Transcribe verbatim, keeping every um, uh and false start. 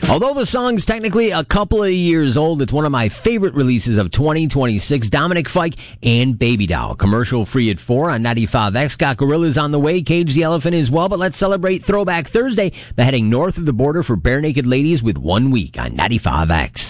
Although the song's technically a couple of years old, it's one of my favorite releases of twenty twenty-six. Dominic Fike and Baby Doll. Commercial free at four on ninety-five X. Got Gorillaz on the way, Cage the Elephant as well, but let's celebrate Throwback Thursday by heading north of the border for Bare Naked Ladies with One Week on ninety-five X.